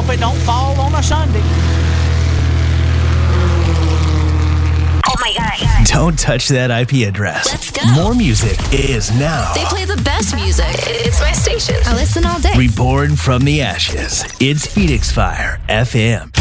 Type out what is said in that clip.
Hope it don't fall on a Sunday. Oh my God. Don't touch that IP address. Let's go. More music is now. They play the best music. It's my station. I listen all day. Reborn from the ashes. It's Phoenix Fire FM.